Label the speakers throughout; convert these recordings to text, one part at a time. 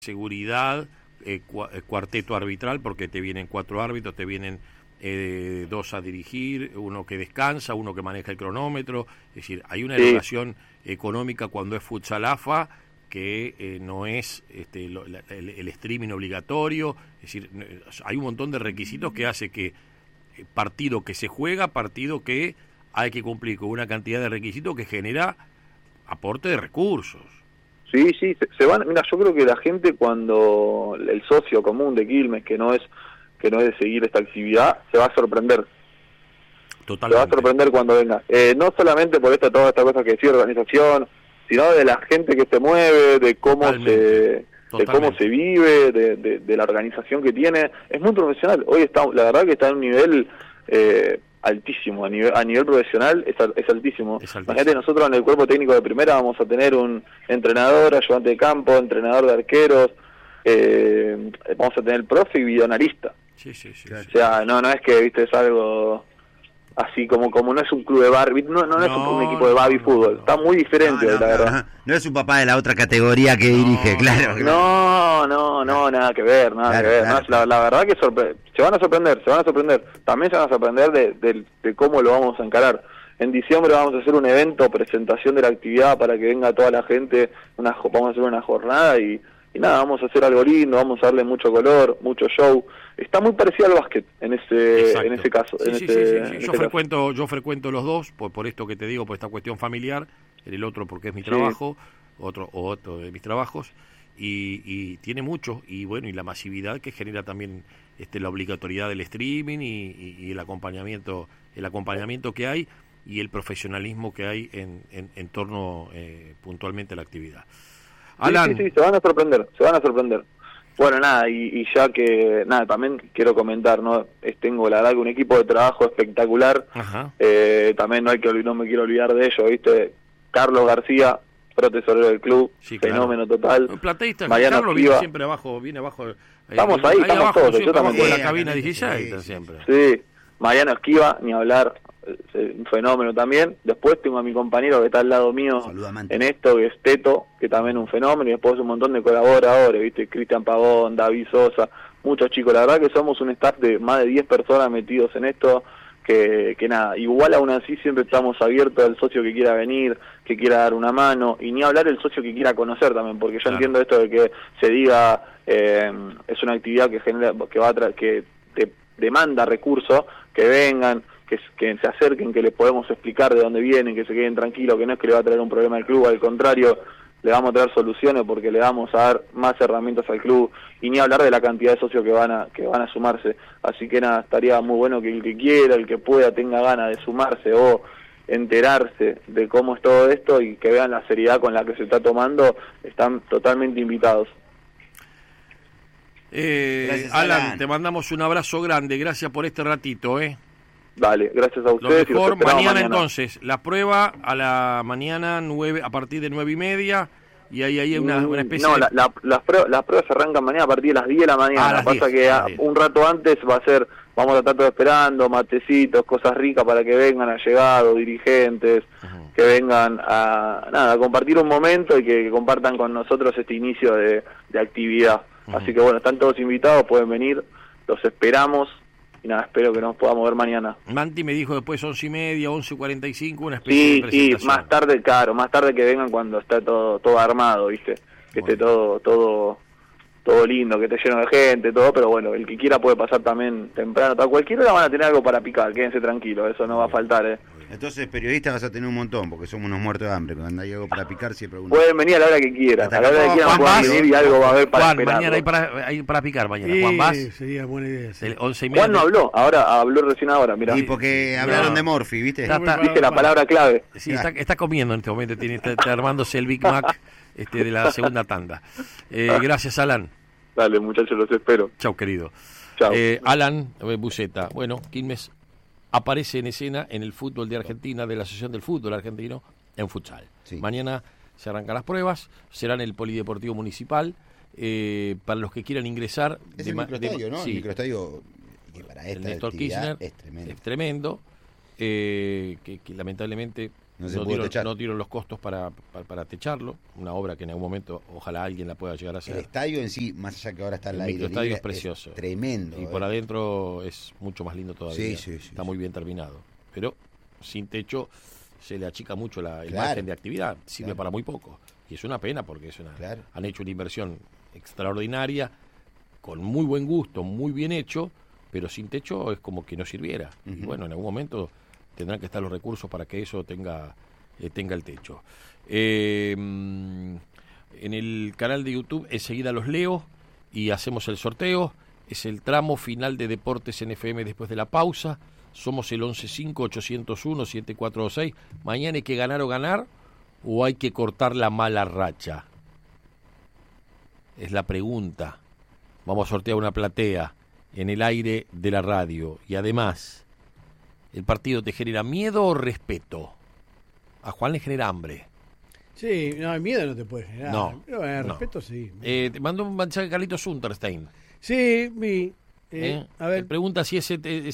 Speaker 1: seguridad, cuarteto arbitral, porque te vienen 4 árbitros, te vienen 2 a dirigir, uno que descansa, uno que maneja el cronómetro. Es decir, hay una erogación económica cuando es futsal AFA que no es el streaming obligatorio. Es decir, hay un montón de requisitos que hace que partido que se juega, partido que hay que cumplir con una cantidad de requisitos que genera aporte de recursos.
Speaker 2: Sí, se van. Mira, yo creo que la gente, cuando el socio común de Quilmes, que no es de seguir esta actividad, se va a sorprender.
Speaker 1: Totalmente.
Speaker 2: Se va a sorprender cuando venga. No solamente por toda esta cosa que decía organización, sino de la gente que se mueve, de cómo se vive, de la organización que tiene. Es muy profesional. Hoy la verdad que está en un nivel altísimo, a nivel profesional es altísimo. Imagínate, nosotros en el cuerpo técnico de primera vamos a tener un entrenador, ayudante de campo, entrenador de arqueros, vamos a tener profe y videoanalista.
Speaker 1: Sí.
Speaker 2: O sea, no es que, viste, es algo así como no es un club de Barbie, no es un equipo de Barbie fútbol, está muy diferente, la verdad.
Speaker 3: No es un papá de la otra categoría que dirige, claro.
Speaker 2: No, nada que ver. Claro. No, la verdad que se van a sorprender. También se van a sorprender de cómo lo vamos a encarar. En diciembre vamos a hacer un evento, presentación de la actividad para que venga toda la gente, vamos a hacer una jornada y nada, vamos a hacer algo lindo, vamos a darle mucho color, mucho show. Está muy parecido al básquet en ese caso.
Speaker 1: Sí. Yo frecuento los dos, por esto que te digo, por esta cuestión familiar, en el otro porque es mi trabajo, otro de mis trabajos, y tiene mucho, y bueno, y la masividad que genera también la obligatoriedad del streaming y el acompañamiento que hay, y el profesionalismo que hay en torno puntualmente a la actividad. Alan.
Speaker 2: Sí, se van a sorprender. Bueno, nada, y ya que, nada, también quiero comentar, ¿no? Tengo la verdad que un equipo de trabajo espectacular. También no me quiero olvidar de ello, ¿viste? Carlos García, tesorero del club, fenómeno total.
Speaker 1: Plateísta,
Speaker 2: Carlos
Speaker 1: viene abajo.
Speaker 2: Estamos ahí estamos
Speaker 1: abajo,
Speaker 2: todos.
Speaker 1: Yo también en la cabina 16 siempre.
Speaker 2: Sí, Mariano Esquiva, ni hablar, un fenómeno también. Después tengo a mi compañero que está al lado mío en esto, que es Teto, que también es un fenómeno, y después un montón de colaboradores, ¿viste? Cristian Pavón, David Sosa, muchos chicos. La verdad que somos un staff de más de 10 personas metidos en esto, que nada, igual aún así siempre estamos abiertos al socio que quiera venir, que quiera dar una mano, y ni hablar el socio que quiera conocer también, porque yo entiendo esto de que se diga, es una actividad que genera, que te demanda recursos, que vengan, que se acerquen, que les podemos explicar de dónde vienen, que se queden tranquilos, que no es que le va a traer un problema al club, al contrario, le vamos a traer soluciones porque le vamos a dar más herramientas al club, y ni hablar de la cantidad de socios que van a sumarse. Así que nada, estaría muy bueno que el que quiera, el que pueda, tenga ganas de sumarse o enterarse de cómo es todo esto y que vean la seriedad con la que se está tomando, están totalmente invitados.
Speaker 1: Alan, te mandamos un abrazo grande, gracias por este ratito,
Speaker 2: Dale, gracias a ustedes.
Speaker 1: Lo mejor, mañana entonces, la prueba a la mañana 9, a partir de 9:30, y ahí hay una especie
Speaker 2: de... las pruebas se arrancan mañana a partir de las 10 de la mañana. Pasa 10, que un rato antes vamos a estar todos esperando, matecitos, cosas ricas para que vengan allegados, dirigentes, que vengan a compartir un momento y que compartan con nosotros este inicio de actividad. Así que bueno, están todos invitados, pueden venir, los esperamos. Y nada, espero que nos podamos ver mañana.
Speaker 1: Manti me dijo después 11:30, 11:45, una especie de presentación.
Speaker 2: Sí, más tarde que vengan cuando está todo armado, ¿viste? Que esté todo lindo, que esté lleno de gente, todo, pero bueno, el que quiera puede pasar también temprano. A cualquier hora van a tener algo para picar, quédense tranquilos, eso no va a faltar,
Speaker 3: Entonces, periodistas vas a tener un montón, porque somos unos muertos de hambre. Cuando hay algo para picar, siempre uno...
Speaker 2: Pueden venir a la hora que quieran. A la hora que quieran pueden venir y algo va a haber para esperar.
Speaker 1: Mañana hay para picar mañana. Juan, ¿vas?
Speaker 4: Sería buena idea. Sí.
Speaker 1: 11:30.
Speaker 2: Juan no habló recién ahora, mirá.
Speaker 3: Sí, porque hablaron de Morphy, ¿viste?
Speaker 2: Viste la palabra clave.
Speaker 1: Sí, está comiendo en este momento, está armándose el Big Mac de la segunda tanda. Gracias, Alan.
Speaker 2: Dale, muchachos, los espero.
Speaker 1: Chau, querido.
Speaker 2: Chau.
Speaker 1: Alan Buceta. Bueno, Quilmes aparece en escena en el fútbol de Argentina, de la Asociación del Fútbol Argentino, en futsal. Sí. Mañana se arrancan las pruebas, será en el Polideportivo Municipal. Para los que quieran ingresar...
Speaker 3: Es el microestadio, ¿no?
Speaker 1: Sí.
Speaker 3: El microestadio, que para esta
Speaker 1: Néstor Kirchner
Speaker 3: es tremendo.
Speaker 1: Es tremendo, que lamentablemente
Speaker 3: No se pudo techar.
Speaker 1: No dieron los costos para techarlo, una obra que en algún momento ojalá alguien la pueda llegar a hacer.
Speaker 3: El estadio en sí, más allá que ahora está al aire libre,
Speaker 1: el estadio es precioso.
Speaker 3: Es tremendo.
Speaker 1: Y por adentro es mucho más lindo todavía.
Speaker 3: Sí.
Speaker 1: Está muy bien terminado. Pero sin techo se le achica mucho el margen de actividad. Sirve para muy poco. Y es una pena porque han hecho una inversión extraordinaria, con muy buen gusto, muy bien hecho, pero sin techo es como que no sirviera. Y bueno, en algún momento tendrán que estar los recursos para que eso tenga el techo. En el canal de YouTube enseguida los leo y hacemos el sorteo. Es el tramo final de Deportes en FM después de la pausa. Somos el 115801-7426. Mañana hay que ganar o ganar, o hay que cortar la mala racha. Es la pregunta. Vamos a sortear una platea en el aire de la radio. Y además, ¿el partido te genera miedo o respeto? A Juan le genera hambre.
Speaker 4: Sí, no, miedo no te puede generar.
Speaker 1: No,
Speaker 4: pero respeto sí.
Speaker 1: Te mandó un mensaje Carlitos Unterstein.
Speaker 4: Sí, vi. A ver.
Speaker 1: Te pregunta si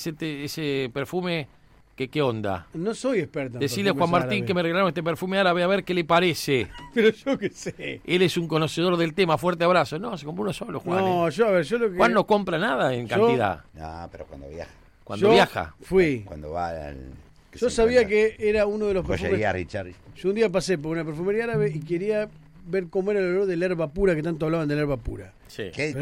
Speaker 1: ese perfume, ¿qué onda?
Speaker 4: No soy experto en
Speaker 1: Decirle a Juan Martín
Speaker 4: árabe.
Speaker 1: Que me regalaron este perfume árabe a ver qué le parece.
Speaker 4: Pero yo qué sé.
Speaker 1: Él es un conocedor del tema. Fuerte abrazo. No, se compró uno solo, Juan.
Speaker 4: No, yo lo que...
Speaker 1: Juan no compra nada en cantidad.
Speaker 3: No, pero cuando viaja.
Speaker 1: Cuando viaja.
Speaker 4: Fui.
Speaker 3: Cuando va al...
Speaker 4: Yo sabía que era uno de los
Speaker 3: Joyería
Speaker 4: perfumes.
Speaker 3: Richard.
Speaker 4: Yo un día pasé por una perfumería árabe y quería ver cómo era el olor de la herba pura, que tanto hablaban de la herba pura.
Speaker 1: Sí.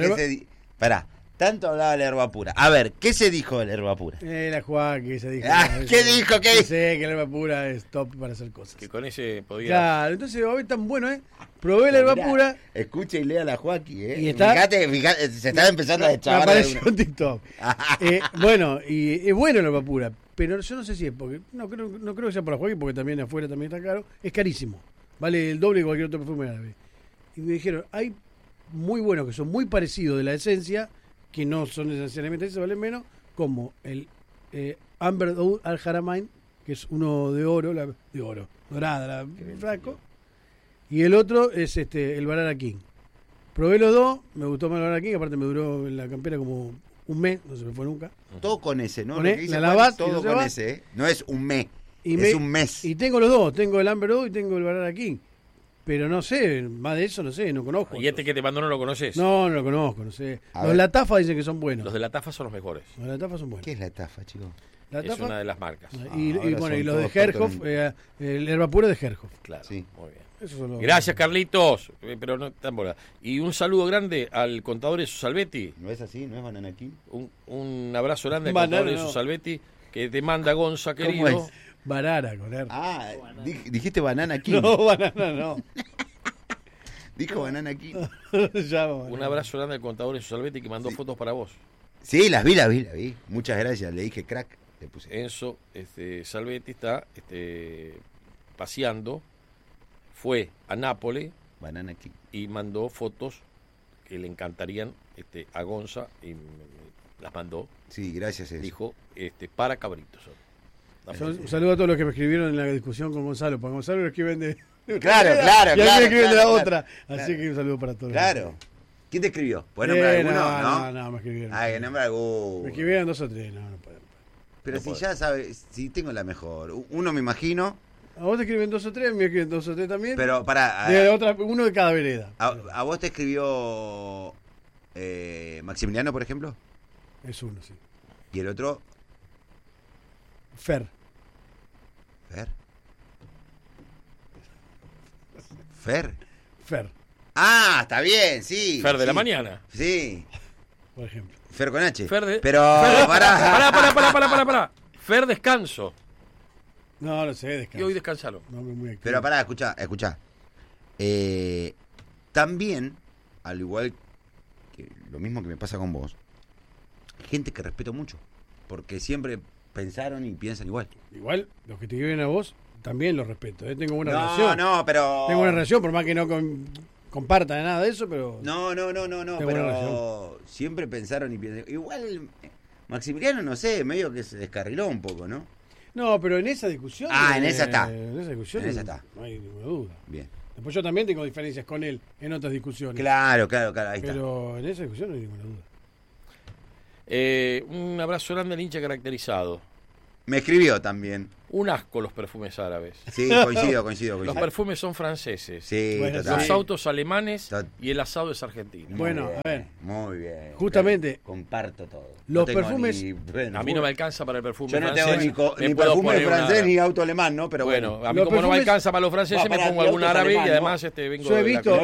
Speaker 3: Pará, tanto hablaba de la herba pura. A ver, ¿qué se dijo de la herba pura?
Speaker 4: La Juan que se dijo.
Speaker 3: ¿Qué dijo? ¿Qué?
Speaker 4: Sé que la herba pura es top para hacer cosas.
Speaker 1: Que con ese podía...
Speaker 4: Claro, entonces va a ver tan bueno, Probé la herba pura.
Speaker 3: Escucha y lea la Joaquín,
Speaker 4: Y está,
Speaker 3: fíjate, se está empezando a deschavar.
Speaker 4: Me apareció en TikTok. Bueno, y es bueno la herba pura, pero yo no sé si es porque, no creo que sea por la Joaquín, porque también afuera también está caro. Es carísimo. Vale el doble que cualquier otro perfume árabe. Y me dijeron, hay muy buenos que son muy parecidos de la esencia, que no son necesariamente esos, valen menos, como el Amber Oud Al Haramain, que es uno de oro, dorada, la frasco, y el otro es el Banana King. Probé los dos, me gustó más el Banana King, aparte me duró en la campera como un mes, no se me fue nunca.
Speaker 3: Todo con ese, ¿no?
Speaker 4: Con la lavás,
Speaker 3: todo con ese, No es un mes,
Speaker 4: es un mes. Y tengo los dos, tengo el Amber Oud y tengo el Banana King. Pero no sé, más de eso no sé, no conozco.
Speaker 1: ¿Y que te mandó no lo conoces?
Speaker 4: No lo conozco, no sé. Los de la Tafa dicen que son buenos.
Speaker 1: Los de la Tafa son los mejores.
Speaker 4: Los de la Tafa son buenos.
Speaker 3: ¿Qué es la Tafa, chicos?
Speaker 1: Es una de las marcas.
Speaker 4: Y los de Herhoff, el herba pura de Herhoff.
Speaker 1: Claro,
Speaker 3: sí.
Speaker 1: Muy bien.
Speaker 4: Esos son los...
Speaker 1: Gracias, Carlitos. Pero no tan bola. Y un saludo grande al contador de Salvetti.
Speaker 3: ¿No es así? ¿No es Banana King?
Speaker 1: Un abrazo grande al contador de Salvetti, que te manda Gonza, querido.
Speaker 3: ¿Cómo es?
Speaker 4: Banana, con R.
Speaker 3: Dijiste Banana King.
Speaker 4: No, banana no.
Speaker 3: Dijo Banana King.
Speaker 1: Un abrazo grande al contador de Salvetti que mandó fotos para vos.
Speaker 3: Sí, las vi. Muchas gracias. Le dije crack. Le puse.
Speaker 1: Enzo Salvetti está paseando. Fue a Nápoles.
Speaker 3: Banana King.
Speaker 1: Y mandó fotos que le encantarían a Gonza y las mandó.
Speaker 3: Sí, gracias.
Speaker 1: Dijo para cabritos.
Speaker 4: Un saludo a todos los que me escribieron en la discusión con Gonzalo. Para Gonzalo lo escriben de...
Speaker 3: Claro.
Speaker 4: Y a mí me escriben de la otra. Así que un saludo para todos.
Speaker 3: Claro. ¿Quién te escribió? ¿Puedes nombrar alguno?
Speaker 4: No, me escribieron.
Speaker 3: Que nombra alguno.
Speaker 4: Me escribieron 2 o 3, no puedo.
Speaker 3: Pero si ya sabes, si tengo la mejor. Uno me imagino.
Speaker 4: A vos te escriben 2 o 3, me escriben 2 o 3 también.
Speaker 3: Pero para...
Speaker 4: uno de cada vereda.
Speaker 3: ¿A vos te escribió Maximiliano, por ejemplo?
Speaker 4: Es uno, sí.
Speaker 3: ¿Y el otro?
Speaker 4: Fer.
Speaker 3: ¿Fer? Ah, está bien, sí.
Speaker 1: Fer de la mañana.
Speaker 3: Sí.
Speaker 4: Por ejemplo.
Speaker 3: Fer con H.
Speaker 1: Pero... Pará. Fer Descanso.
Speaker 4: No sé, descanso.
Speaker 1: Y hoy descansaron.
Speaker 4: No, muy
Speaker 3: pero pará, escuchá. También, al igual que lo mismo que me pasa con vos, gente que respeto mucho, porque siempre pensaron y piensan igual.
Speaker 4: Igual, los que te escriben a vos, también los respeto. Tengo buena relación.
Speaker 3: Pero...
Speaker 4: Tengo buena relación, por más que no compartan nada de eso, pero...
Speaker 3: No, pero siempre pensaron y piensan... Igual, Maximiliano, no sé, medio que se descarriló un poco, ¿no?
Speaker 4: No, pero en esa discusión...
Speaker 3: en esa está.
Speaker 4: En esa discusión
Speaker 3: está.
Speaker 4: No hay ninguna duda.
Speaker 3: Bien.
Speaker 4: Después yo también tengo diferencias con él en otras discusiones.
Speaker 3: Claro, ahí está.
Speaker 4: Pero en esa discusión no hay ninguna duda.
Speaker 1: Un abrazo grande al hincha caracterizado.
Speaker 3: Me escribió también.
Speaker 1: Un asco los perfumes árabes.
Speaker 3: Sí, coincido.
Speaker 1: Los perfumes son franceses.
Speaker 3: Sí,
Speaker 4: bueno,
Speaker 1: los autos alemanes y el asado es argentino.
Speaker 4: Bueno, a ver.
Speaker 3: Muy bien.
Speaker 4: Justamente.
Speaker 3: Comparto todo.
Speaker 4: Los perfumes.
Speaker 1: A mí no me alcanza para el perfume
Speaker 3: Yo no
Speaker 1: francés.
Speaker 3: tengo ni perfume francés ni auto alemán, ¿no? Pero
Speaker 1: bueno, a mí como no me alcanza para los franceses, me pongo algún árabe y además vengo
Speaker 4: yo he visto.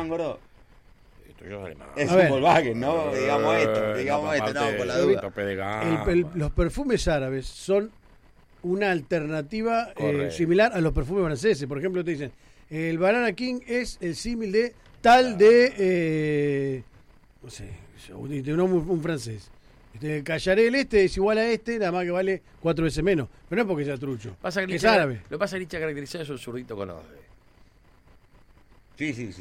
Speaker 3: Es un Volkswagen, ¿no? Digamos esto, no, por la duda.
Speaker 4: Los perfumes árabes son una alternativa similar a los perfumes franceses. Por ejemplo, te dicen, el Banana King es el símil de tal de, no sé, un francés. El Callarel es igual a nada más que vale 4 veces menos. Pero no es porque sea trucho, es árabe.
Speaker 1: Lo que pasa es que Licha caracterizado es un zurdito con osde.
Speaker 3: Sí.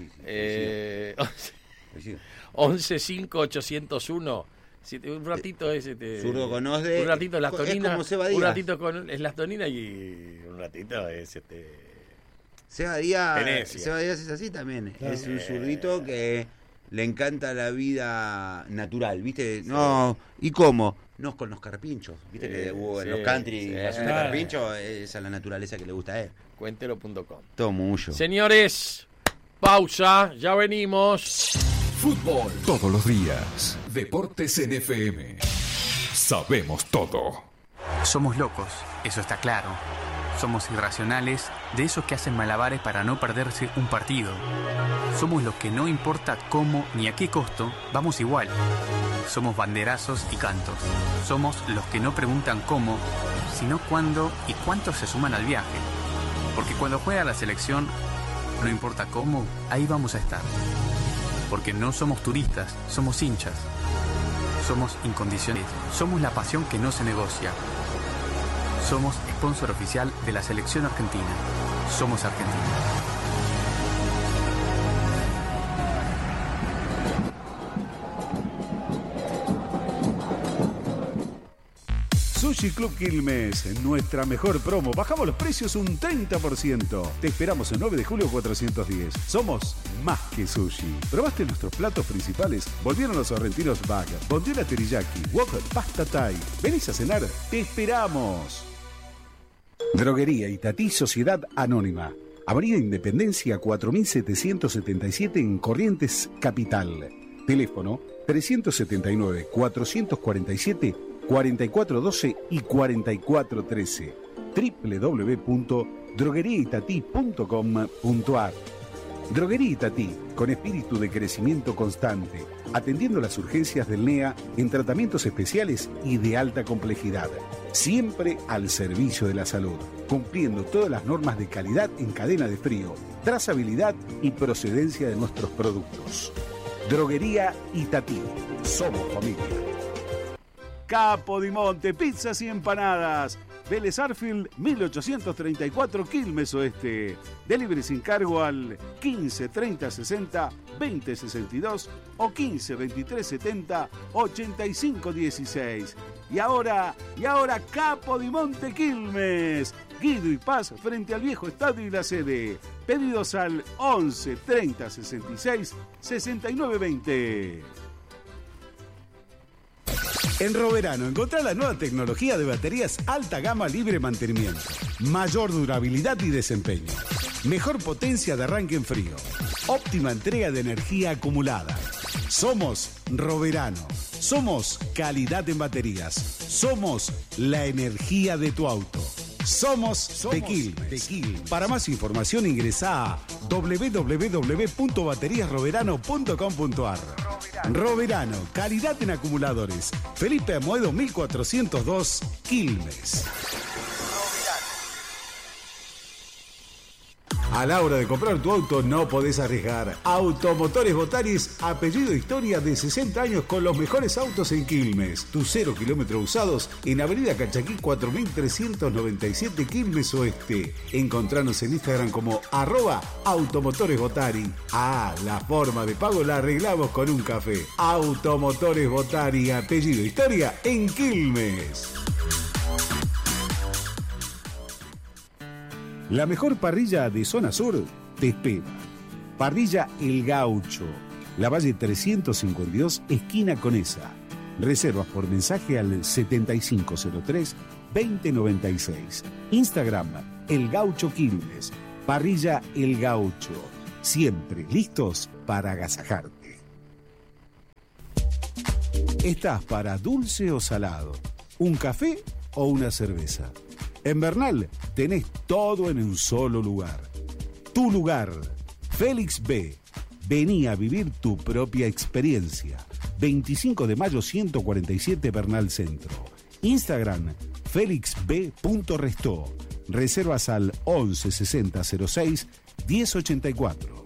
Speaker 1: 11 5 801. Un ratito es
Speaker 3: zurdo con osde.
Speaker 1: Un ratito las toninas.
Speaker 3: Es como Seba Díaz.
Speaker 1: Un ratito con las toninas y un ratito es
Speaker 3: Seba Díaz
Speaker 1: Venecia.
Speaker 3: Seba Díaz es así también. Es un zurdito que le encanta la vida natural, ¿viste? Sí. No, ¿y cómo? No, con los carpinchos, ¿viste? Que en los country hacen de carpincho, esa es la naturaleza que le gusta a él.
Speaker 1: Cuentero.com.
Speaker 3: Todo mucho.
Speaker 1: Señores, pausa, ya venimos.
Speaker 5: Fútbol todos los días. Deportes en FM. Sabemos todo.
Speaker 6: Somos locos, eso está claro. Somos irracionales, de esos que hacen malabares para no perderse un partido. Somos los que no importa cómo ni a qué costo, vamos igual. Somos banderazos y cantos. Somos los que no preguntan cómo, sino cuándo y cuántos se suman al viaje. Porque cuando juega la selección, no importa cómo, ahí vamos a estar. Porque no somos turistas, somos hinchas. Somos incondicionales. Somos la pasión que no se negocia. Somos sponsor oficial de la selección argentina. Somos Argentina.
Speaker 7: Sushi Club Quilmes, nuestra mejor promo. Bajamos los precios un 30%. Te esperamos el 9 de julio 410. Somos más que sushi. ¿Probaste nuestros platos principales? Volvieron los sorrentinos bag, bondiola teriyaki, wok, pasta thai. ¿Venís a cenar? ¡Te esperamos! Droguería Itatí Sociedad Anónima. Avenida Independencia 4777 en Corrientes, Capital. Teléfono 379-447-4412 y 4413. www.drogueriaitatí.com.ar. Droguería Itatí, con espíritu de crecimiento constante, atendiendo las urgencias del NEA en tratamientos especiales y de alta complejidad. Siempre al servicio de la salud, cumpliendo todas las normas de calidad en cadena de frío, trazabilidad y procedencia de nuestros productos. Droguería Itatí. Somos familia. Capo di Monte, pizzas y empanadas. Vélez Arfield, 1834, Quilmes Oeste. Delivery sin cargo al 15 30 60 20 62 o 15 23 70 85 16. Y ahora Capo di Monte Quilmes. Guido y Paz frente al viejo estadio y la sede. Pedidos al 11 30 66 69 20. En Roverano encontrá la nueva tecnología de baterías alta gama libre mantenimiento, mayor durabilidad y desempeño, mejor potencia de arranque en frío, óptima entrega de energía acumulada. Somos Roverano, somos calidad en baterías, somos la energía de tu auto. Somos de Quilmes. Para más información ingresá a www.bateriasroverano.com.ar. Roverano, calidad en acumuladores. Felipe Amoedo 1402, Quilmes. A la hora de comprar tu auto no podés arriesgar. Automotores Botaris, apellido historia de 60 años con los mejores autos en Quilmes. Tus 0 kilómetros usados en Avenida Cachaquí 4397 Quilmes Oeste. Encontranos en Instagram como @automotoresbotari. La forma de pago la arreglamos con un café. Automotores Botari, apellido historia en Quilmes. La mejor parrilla de zona sur te espera. Parrilla El Gaucho, La Valle 352, esquina Conesa. Reservas por mensaje al 7503-2096. Instagram, El Gaucho Quilmes. Parrilla El Gaucho. Siempre listos para agasajarte. ¿Estás para dulce o salado? ¿Un café o una cerveza? En Bernal tenés todo en un solo lugar. Tu lugar, Félix B. Vení a vivir tu propia experiencia. 25 de mayo 147 Bernal Centro. Instagram, felixb.restó. Reservas al 11 60 06 1084.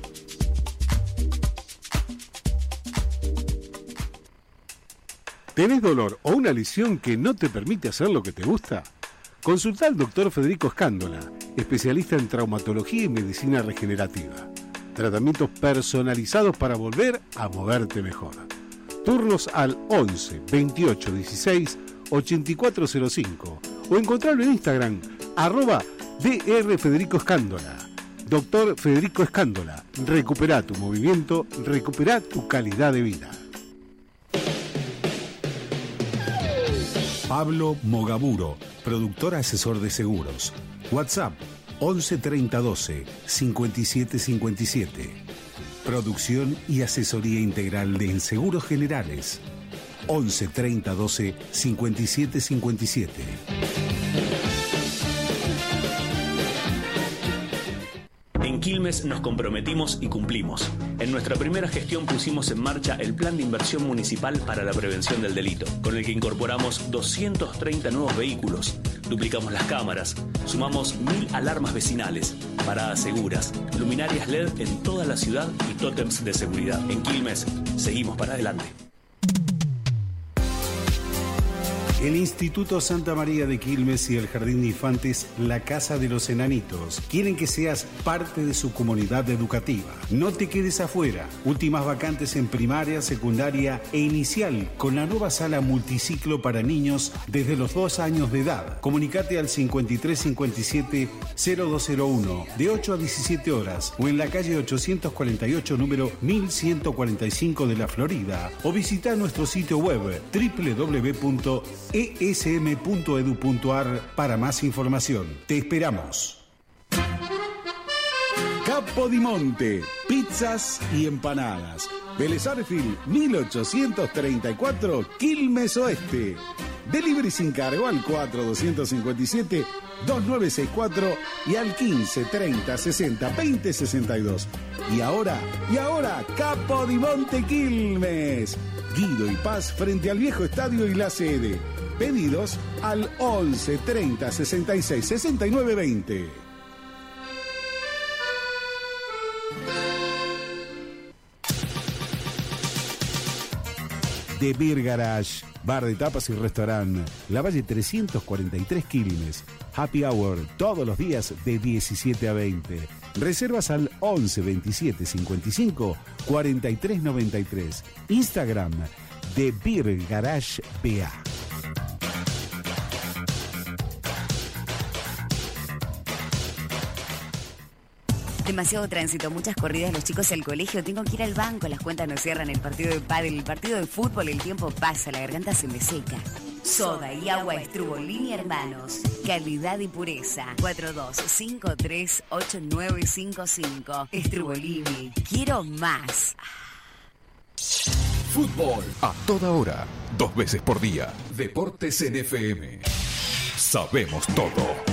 Speaker 7: ¿Tenés dolor o una lesión que no te permite hacer lo que te gusta? Consulta al doctor Federico Escándola, especialista en traumatología y medicina regenerativa. Tratamientos personalizados para volver a moverte mejor. Turnos al 11 28 16 8405 o encontrarlo en Instagram @Dr. Federico Escándola. Doctor Federico Escándola, recupera tu movimiento, recupera tu calidad de vida. Pablo Mogaburo, productor asesor de seguros. WhatsApp 11 30 12 57 57. Producción y asesoría integral de seguros generales. 11 30 12 57 57.
Speaker 8: En Quilmes nos comprometimos y cumplimos. En nuestra primera gestión pusimos en marcha el Plan de Inversión Municipal para la Prevención del Delito, con el que incorporamos 230 nuevos vehículos, duplicamos las cámaras, sumamos 1000 alarmas vecinales, paradas seguras, luminarias LED en toda la ciudad y tótems de seguridad. En Quilmes, seguimos para adelante.
Speaker 7: El Instituto Santa María de Quilmes y el Jardín de Infantes La Casa de los Enanitos quieren que seas parte de su comunidad educativa. No te quedes afuera. Últimas vacantes en primaria, secundaria e inicial con la nueva sala multiciclo para niños desde los 2 años de edad. Comunicate al 5357-0201 de 8 a 17 horas o en la calle 848 número 1145 de la Florida o visita nuestro sitio web www.esm.edu.ar para más información. Te esperamos. Capodimonte, pizzas y empanadas. Vélez Arfield, 1834, Quilmes Oeste. Delivery sin cargo al 4257-2964 y al 15 30 60 20 62. Y ahora, Capodimonte Quilmes. Guido y Paz frente al viejo estadio y la sede. Pedidos al 11 30 66 69 20. The Beer Garage, bar de tapas y restaurante, La Valle 343 Quilmes. Happy Hour todos los días de 17 a 20. Reservas al 11 27 55 43 93. Instagram The Beer Garage BA.
Speaker 9: Demasiado tránsito, muchas corridas, los chicos al colegio, tengo que ir al banco, las cuentas no cierran, el partido de pádel, el partido de fútbol, el tiempo pasa, la garganta se me seca. Soda y agua Estrubolini Hermanos, calidad y pureza. 42538955. Estrubolini, quiero más.
Speaker 5: Fútbol a toda hora, 2 veces por día. Deportes en FM. Sabemos todo.